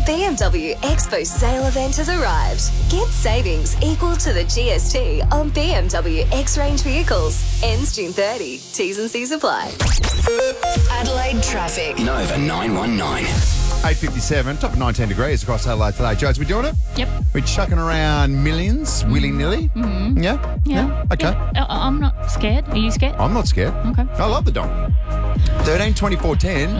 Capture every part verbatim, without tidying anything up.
B M W Expo sale event has arrived. Get savings equal to the G S T on B M W X-Range vehicles. Ends June thirtieth. T's and C's apply. Adelaide traffic. Nova nine one nine. eight fifty-seven, top of nineteen degrees across Adelaide today. Jodes, we doing it? Yep. We're chucking around millions, willy-nilly? Mm-hmm. Yeah? Yeah. Okay. Yeah. I- I'm not scared. Are you scared? I'm not scared. Okay. I love the dong. thirteen twenty-four ten.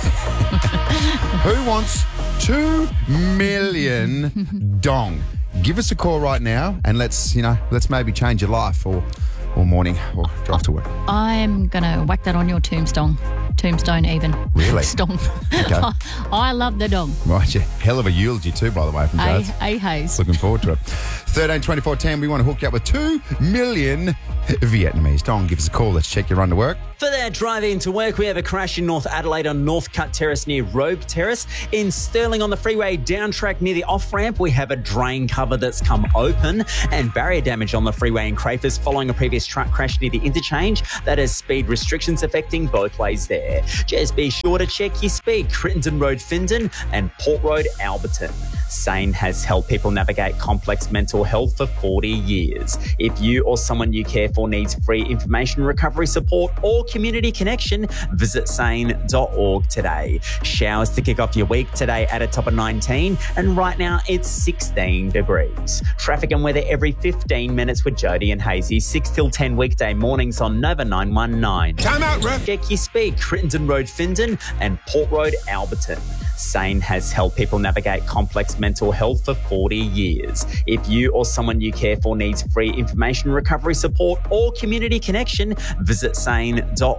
Who wants two million dong? Give us a call right now and let's, you know, let's maybe change your life or, or morning or drive to work. I'm going to whack that on your tombstone. Tombstone even. Really? Stone. Okay. I love the dong. Right, yeah. Hell of a eulogy too, by the way, from A, Jodes. a Hayes. Looking forward to it. thirteen twenty-four ten, we want to hook you up with two million Vietnamese dong. Give us a call. Let's check your run to work. For that drive into work, we have a crash in North Adelaide on Northcutt Terrace near Robe Terrace. In Stirling on the freeway down track near the off-ramp, we have a drain cover that's come open and barrier damage on the freeway in Crafers following a previous truck crash near the interchange. That has speed restrictions affecting both ways there. Just be sure to check your speed. Crittenden Road, Findon and Port Road, Alberton. SANE has helped people navigate complex mental health for forty years. If you or someone you care for needs free information recovery support or community connection, visit sane dot org today. Showers to kick off your week today at a top of nineteen, and right now it's sixteen degrees. Traffic and weather every fifteen minutes with Jody and Hazy, six till ten weekday mornings on Nova nine one nine. Time out, ref. Check your speed. Crittenden Road, Findon and Port Road, Alberton. SANE has helped people navigate complex mental health for forty years. If you or someone you care for needs free information recovery support or community connection, visit sane dot